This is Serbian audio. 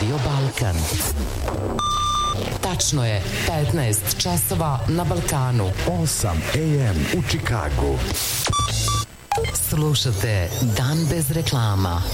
Radio Balkan. Tačno je 15 časova na Balkanu. 8 AM u Čikagu. Slušate Dan bez reklama.